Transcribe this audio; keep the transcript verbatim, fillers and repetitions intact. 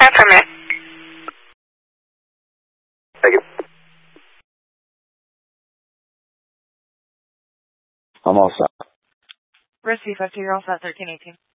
Affirmative. Thank you. I'm all set. Receive fifty, you're all set, thirteen eighteen.